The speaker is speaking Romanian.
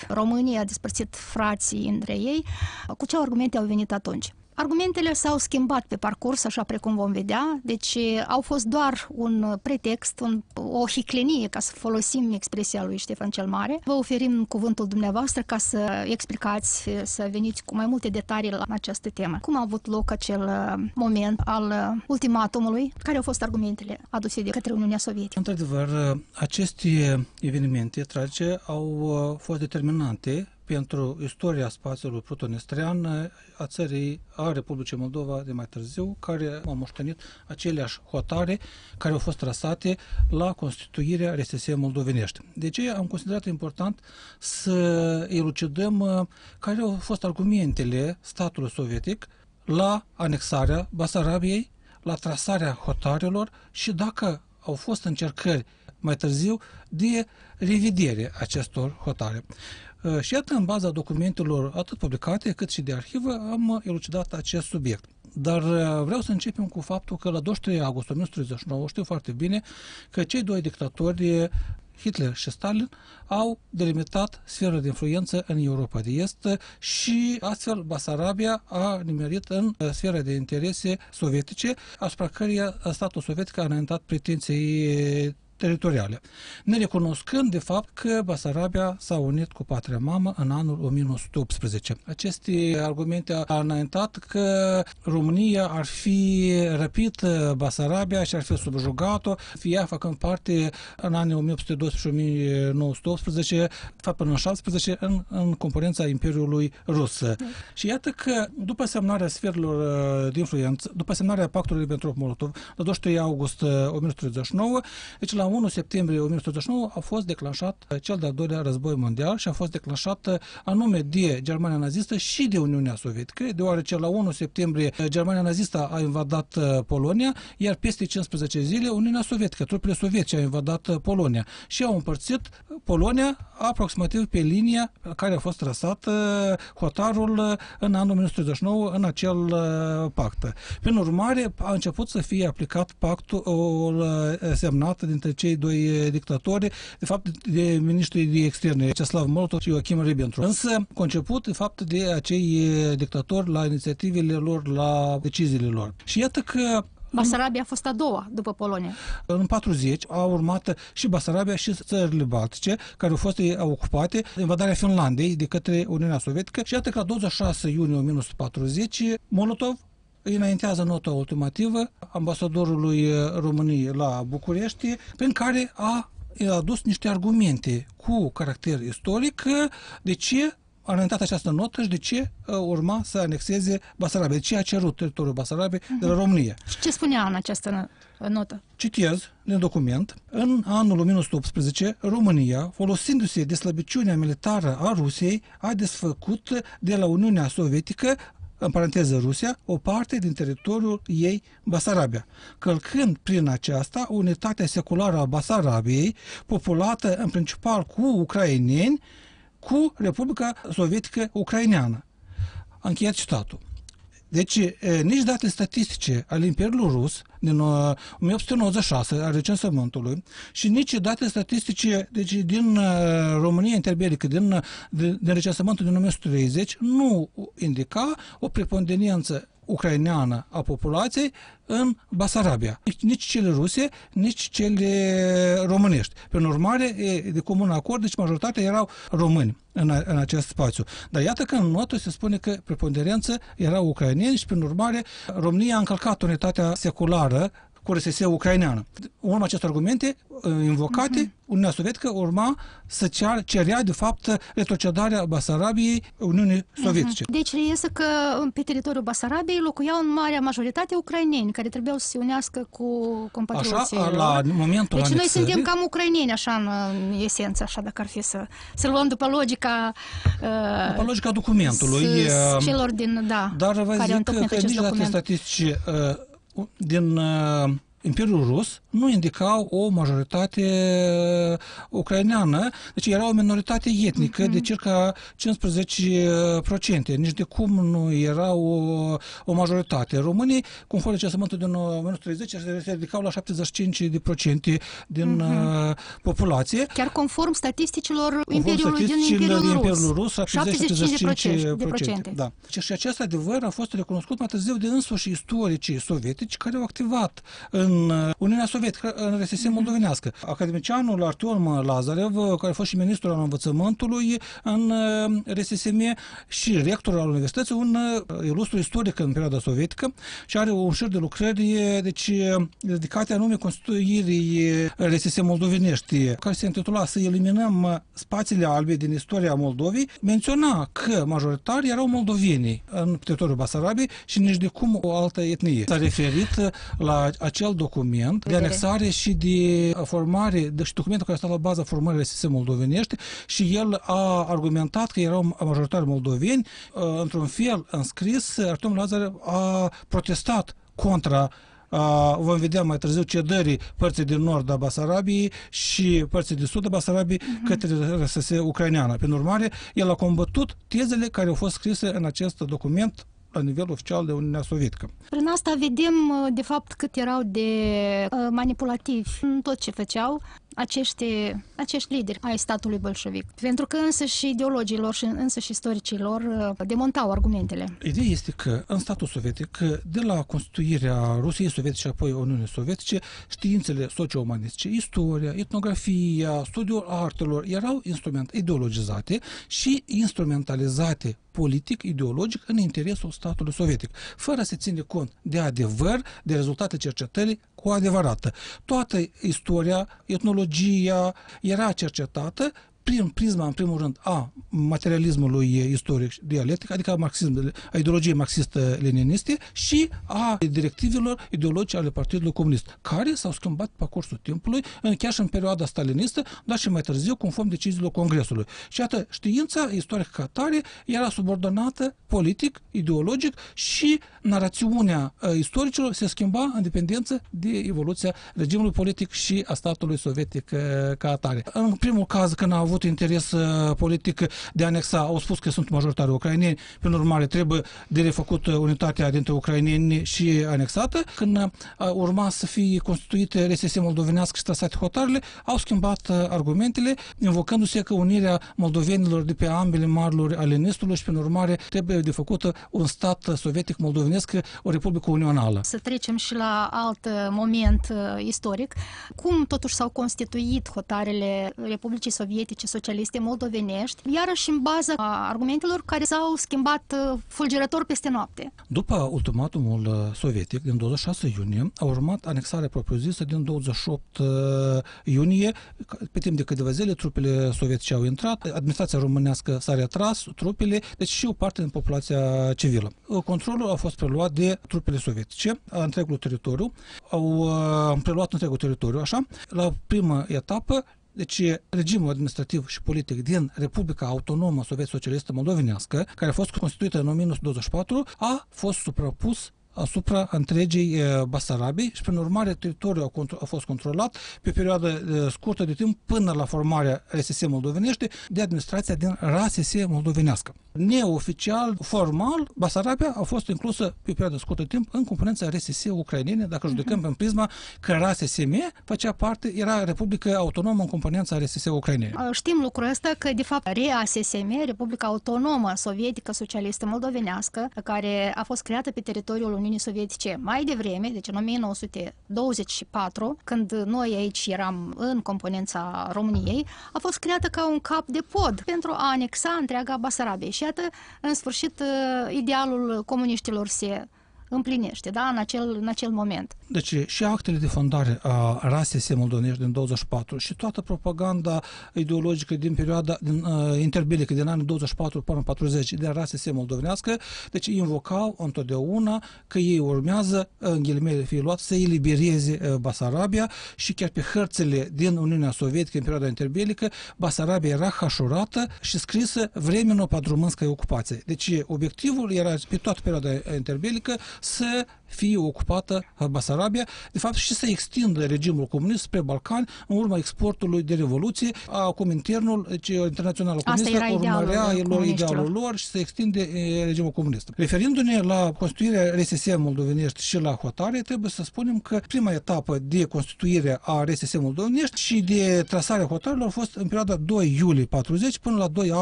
România a despărțit frații între ei. Cu ce argumente au venit atunci? Argumentele s-au schimbat pe parcurs, așa precum vom vedea, deci au fost doar un pretext, o hiclenie, ca să folosim expresia lui Ștefan cel Mare. Vă oferim cuvântul dumneavoastră ca să explicați, să veniți cu mai multe detalii la această temă. Cum a avut loc acel moment al ultimatumului? Care au fost argumentele aduse de către Uniunea Sovietică? Într-adevăr, aceste evenimente tragice au fost determinante pentru istoria spațiului proto-nestrean a țării, a Republicii Moldova de mai târziu, care au moștenit aceleași hotare care au fost trasate la constituirea RSS moldovenești. De ce am considerat important să elucidăm care au fost argumentele statului sovietic la anexarea Basarabiei, la trasarea hotarelor și dacă au fost încercări mai târziu de revedere acestor hotare. Și iată, în baza documentelor atât publicate cât și de arhivă, am elucidat acest subiect. Dar vreau să începem cu faptul că la 23 august 1939 știu foarte bine că cei doi dictatori, Hitler și Stalin, au delimitat sfera de influență în Europa de Est și astfel Basarabia a nimerit în sfera de interese sovietice, asupra căreia statul sovietic a înaintat pretenții teritoriale, nerecunoscând de fapt că Basarabia s-a unit cu patria mamă în anul 1918. Aceste argumente au înaintat că România ar fi răpit Basarabia și ar fi subjugat-o, ea făcând parte în anii 1812-1918, fapt până în 17, în componența Imperiului Rus. Și iată că după semnarea sferelor de influență, după semnarea pactului Ribbentrop-Molotov, la 23 august 1939, deci la 1 septembrie 1939 a fost declanșat cel de-al doilea război mondial și a fost declanșat anume de Germania nazistă și de Uniunea Sovietică, deoarece la 1 septembrie Germania nazistă a invadat Polonia, iar peste 15 zile Uniunea Sovietică, trupele sovietice au invadat Polonia și au împărțit Polonia aproximativ pe linia care a fost trasat hotarul în anul 1939 în acel pact. Prin urmare, a început să fie aplicat pactul semnat dintre cei doi dictatori, de fapt de ministrii de externe, Vyacheslav Molotov și Joachim Ribbentrop. Însă conceput, de fapt, de acei dictatori la inițiativele lor, la deciziile lor. Și iată că Basarabia a fost a doua după Polonia. În 40 a urmat și Basarabia și țările Baltice, care au fost ocupate de invadarea Finlandei de către Uniunea Sovietică. Și iată că la 26 iunie 1940 Molotov îi înaintează nota ultimativă ambasadorului României la București, prin care a adus niște argumente cu caracter istoric de ce a înaintat această notă și de ce urma să anexeze Basarabia, de ce a cerut teritoriul Basarabiei de la România. Și ce spunea în această notă? Citez din document. În anul 1918, România, folosindu-se de slăbiciunea militară a Rusiei, a desfăcut de la Uniunea Sovietică, în paranteză Rusia, o parte din teritoriul ei Basarabia, călcând prin aceasta unitatea seculară a Basarabiei, populată în principal cu ucraineni, cu Republica Sovietică Ucraineană. A încheiat citatul. Deci, nici datele statistice ale Imperiului Rus din 1896, a recensământului, și nici datele statistice deci, din România interbelică, din recensământul din 1930, nu indica o preponderență ucraineană a populației în Basarabia. Nici cele ruse, nici cele românești. Prin urmare, de comun acord, deci majoritatea erau români în acest spațiu. Dar iată că în notă se spune că preponderență erau ucraineni și, prin urmare, România a încălcat unitatea seculară cu RSS ucraineană. În urma acestor argumente invocate, Uniunea Sovietică urma să cerea, de fapt, retrocedarea Basarabiei Uniunii Sovietice. Deci reiese că pe teritoriul Basarabiei locuiau în marea majoritate ucraineni, care trebuiau să se unească cu compatrioții. Așa, la momentul deci anexării, noi suntem cam ucraineni, așa, în esență, așa, dacă ar fi să luăm după logica după logica documentului. Celor din, dar vă care zic că nici datele statistice din Imperiul Rus nu indicau o majoritate ucraineană, deci era o minoritate etnică de circa 15%. Nici de cum nu era o majoritate. Românii, conform recensământul din 1930, se ridicau la 75% din populație. Chiar conform statisticilor Imperiului Rus, 75%. Da. Și acest adevăr a fost recunoscut mai târziu de însuși istoricii sovietici care au activat în Uniunea Sovietică, în RSS moldovenească. Academicianul Artyom Lazarev, care a fost și ministrul al învățământului în RSSM și rector al universității, un ilustru istoric în perioada sovietică și are un șir de lucrări dedicate anume constituirii RSS moldovenești, care se intitula Să eliminăm spațiile albe din istoria Moldovei, menționa că majoritari erau moldoveni în teritoriul Basarabiei și nici de cum o altă etnie. S-a referit la acel document de anexare și de formare, deci documentul care stă la baza formării RSS moldovenești și el a argumentat că erau majoritari moldoveni. Într-un fel înscris, Artyom Lazarev a protestat contra vom vedea mai târziu cedării părții din nord a Basarabiei și părții de sud a Basarabiei către RSS ucraineană. Prin urmare, el a combătut tezele care au fost scrise în acest document la nivel oficial de Uniunea Sovietică. Prin asta vedem, de fapt, cât erau de manipulativi în tot ce făceau acești lideri ai statului bolșevic. Pentru că însăși ideologilor și însăși istoricilor demontau argumentele. Ideea este că în statul sovietic, de la constituirea Rusiei Sovietice și apoi Uniunii Sovietice, științele socio-umanistice, istoria, etnografia, studiul artelor erau ideologizate și instrumentalizate politic, ideologic în interesul statului sovietic, fără să ține cont de adevăr, de rezultate cercetării cu adevărată. Toată istoria, etnologia era cercetată prin prisma, în primul rând, a materialismului istoric dialectic, adică a ideologiei marxist-leniniste și a directivelor ideologice ale Partidului Comunist, care s-au schimbat pe parcursul timpului, chiar și în perioada stalinistă, dar și mai târziu, conform deciziilor Congresului. Și iată, știința istorică ca atare era subordonată politic, ideologic și narațiunea istoricilor se schimba în dependență de evoluția regimului politic și a statului sovietic ca atare. În primul caz, când a avut interes politic de a anexa, au spus că sunt majoritari ucraineni, prin urmare trebuie de refăcut unitatea dintre ucraineni și anexată. Când urma să fie constituite RSS moldovenească și trasate hotarele, au schimbat argumentele, invocându-se că unirea moldovenilor de pe ambele marluri ale Nestului și prin urmare trebuie de făcută un stat sovietic moldovenesc, o republică unională. Să trecem și la alt moment istoric. Cum totuși s-au constituit hotarele Republicii Sovietice Socialiste moldovenești, iarăși în baza argumentelor care s-au schimbat fulgerător peste noapte. După ultimatumul sovietic din 26 iunie, a urmat anexarea propriu-zisă din 28 iunie. Pe timp de câteva zile, trupele sovietice au intrat, administrația românească s-a retras, trupele, deci și o parte din populația civilă. Controlul a fost preluat de trupele sovietice a întregului teritoriu. Au preluat întregul teritoriu, așa. La prima etapă, deci regimul administrativ și politic din Republica Autonomă Soviet-Socialistă Moldovenească, care a fost constituită în 1924, a fost suprapus asupra întregii Basarabiei și, prin urmare, teritoriul a fost controlat pe o perioadă scurtă de timp până la formarea RSS moldovenește de administrația din RSS moldovenească. Neoficial, formal, Basarabia a fost inclusă pe o perioadă scurtă de timp în componența RSS ucrainene, dacă judecăm în prisma că RSSM făcea parte, era Republica Autonomă în componența RSS ucrainene. Știm lucrul ăsta că, de fapt, RSSM, Republica Autonomă Sovietică Socialistă Moldovenească, care a fost creată pe teritoriul Uniunii Sovietice mai devreme, deci în 1924, când noi aici eram în componența României, a fost creată ca un cap de pod pentru a anexa întreaga Basarabie. Și iată, în sfârșit, idealul comuniștilor se împlinește, da, în acel moment. Deci și actele de fondare a RSS moldovenești din 24 și toată propaganda ideologică din perioada interbelică din anii 24 până 40 de RSS moldovenească, deci invocau întotdeauna că ei urmează, în ghilimele fie luat, să elibereze Basarabia și chiar pe hărțile din Uniunea Sovietică în perioada interbelică, Basarabia era hașurată și scrisă Временно под румынской ocupație. Deci obiectivul era pe toată perioada interbelică să fie ocupată Basarabia, de fapt și să extindă regimul comunist spre Balcani în urma exportului de revoluție a Cominternul, deci Internațională Comunistă urmărea idealul lor și să extinde regimul comunist. Referindu-ne la constituirea RSS moldovenești și la hotare, trebuie să spunem că prima etapă de constituire a RSS moldovenești și de trasarea hotarelor a fost în perioada 2 iulie 40 până la 2